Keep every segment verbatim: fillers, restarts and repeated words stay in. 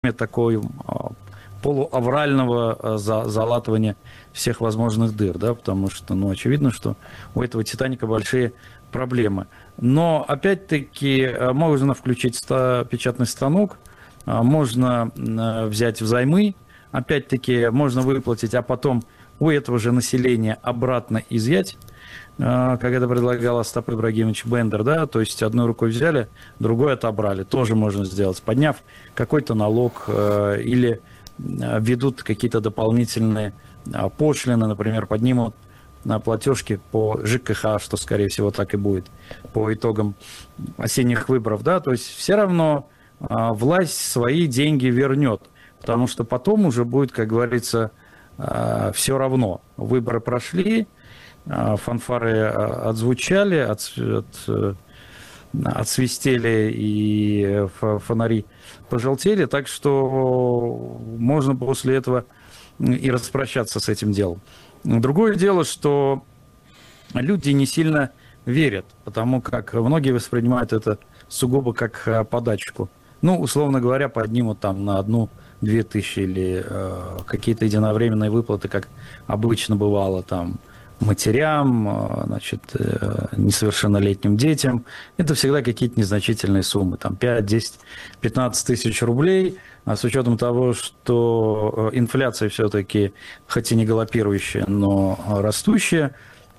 такой полуаврального залатывания всех возможных дыр, да, потому что, ну, очевидно, что у этого «Титаника» большие проблемы. Но, опять-таки, можно включить печатный станок, можно взять взаймы, опять-таки, можно выплатить, а потом у этого же населения обратно изъять, как это предлагал Остап Ибрагимович Бендер, да, то есть одной рукой взяли, другой отобрали, тоже можно сделать, подняв какой-то налог или введут какие-то дополнительные пошлины, например, поднимут платежки по ЖКХ, что, скорее всего, так и будет по итогам осенних выборов, да, то есть все равно власть свои деньги вернет, потому что потом уже будет, как говорится, все равно. Выборы прошли, фанфары отзвучали, от, от, отсвистели и фонари пожелтели, так что можно после этого и распрощаться с этим делом. Другое дело, что люди не сильно верят, потому как многие воспринимают это сугубо как подачку. Ну, условно говоря, поднимут там на одну-две тысячи или э, какие-то единовременные выплаты, как обычно бывало там матерям, значит, э, несовершеннолетним детям. Это всегда какие-то незначительные суммы, там пять, десять, пятнадцать тысяч рублей. А с учетом того, что инфляция все-таки, хоть и не галопирующая, но растущая,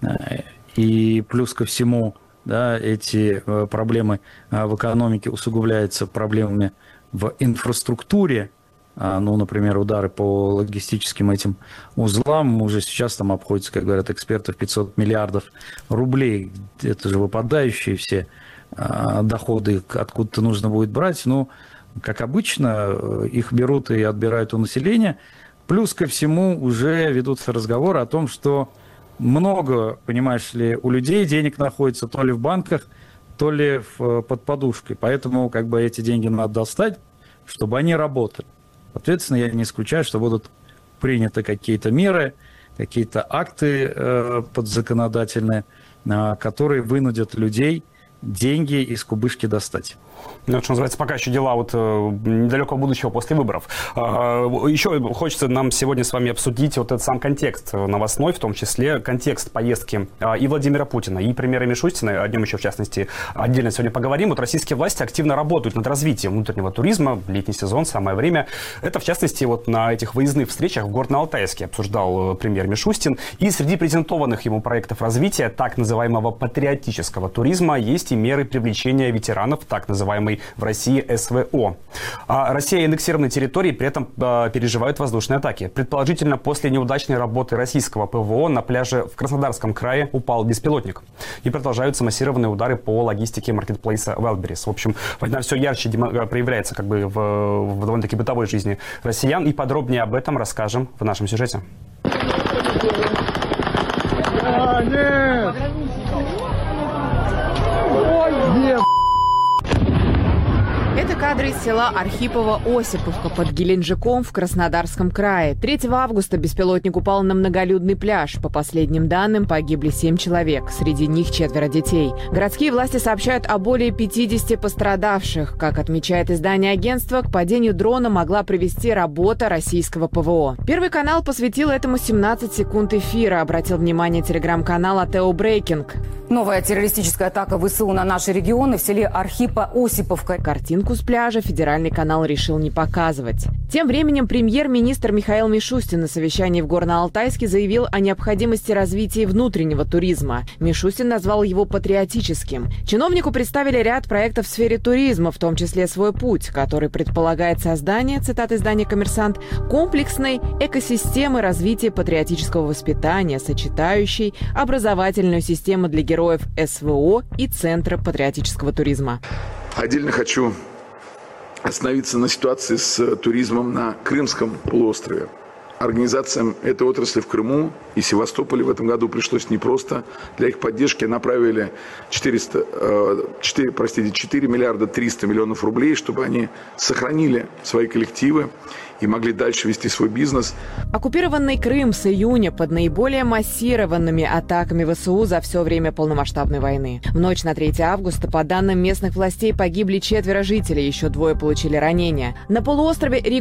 и плюс ко всему, да, эти проблемы в экономике усугубляются проблемами в инфраструктуре, ну, например, удары по логистическим этим узлам уже сейчас там обходятся, как говорят эксперты, в пятьсот миллиардов рублей. Это же выпадающие все доходы, откуда-то нужно будет брать. Ну, как обычно, их берут и отбирают у населения. Плюс ко всему уже ведутся разговоры о том, что много, понимаешь ли, у людей денег находится то ли в банках, то ли в, под подушкой. Поэтому как бы эти деньги надо достать, чтобы они работали. Соответственно, я не исключаю, что будут приняты какие-то меры, какие-то акты э, подзаконодательные, э, которые вынудят людей деньги из кубышки достать. Ну, что называется, пока еще дела вот недалекого будущего после выборов. Еще хочется нам сегодня с вами обсудить вот этот сам контекст новостной, в том числе контекст поездки и Владимира Путина, и премьера Мишустина. О нем еще, в частности, отдельно сегодня поговорим. Вот российские власти активно работают над развитием внутреннего туризма. Летний сезон, самое время. Это, в частности, вот на этих выездных встречах в Горно-Алтайске обсуждал премьер Мишустин. И среди презентованных ему проектов развития так называемого патриотического туризма есть и меры привлечения ветеранов так называемой в России СВО. А Россия и аннексированные территории при этом э, переживают воздушные атаки. Предположительно, после неудачной работы российского ПВО на пляже в Краснодарском крае упал беспилотник. И продолжаются массированные удары по логистике маркетплейса Wildberries. В общем, война все ярче проявляется как бы в, в довольно-таки бытовой жизни россиян. И подробнее об этом расскажем в нашем сюжете. А, нет! Нет! Это кадры из села Архипово-Осиповка под Геленджиком в Краснодарском крае. третьего августа беспилотник упал на многолюдный пляж. По последним данным, погибли семь человек. Среди них четверо детей. Городские власти сообщают о более пятидесяти пострадавших. Как отмечает издание агентства, к падению дрона могла привести работа российского ПВО. Первый канал посвятил этому семнадцать секунд эфира, обратил внимание телеграм-канал АТО Брейкинг. Новая террористическая атака ВСУ на наши регионы в селе Архипо-Осиповка. Картинку с пляжа федеральный канал решил не показывать. Тем временем премьер-министр Михаил Мишустин на совещании в Горно-Алтайске заявил о необходимости развития внутреннего туризма. Мишустин назвал его патриотическим. Чиновнику представили ряд проектов в сфере туризма, в том числе «Свой путь», который предполагает создание, цитата издания «Коммерсант», комплексной экосистемы развития патриотического воспитания, сочетающей образовательную систему для героев СВО и Центра патриотического туризма. Отдельно хочу остановиться на ситуации с туризмом на Крымском полуострове. Организациям этой отрасли в Крыму и Севастополе в этом году пришлось непросто. Для их поддержки направили четыреста, четыре, простите, четыре миллиарда триста миллионов рублей, чтобы они сохранили свои коллективы и могли дальше вести свой бизнес. Оккупированный Крым с июня под наиболее массированными атаками ВСУ за все время полномасштабной войны. В ночь на третье августа, по данным местных властей, погибли четверо жителей, еще двое получили ранения. На полуострове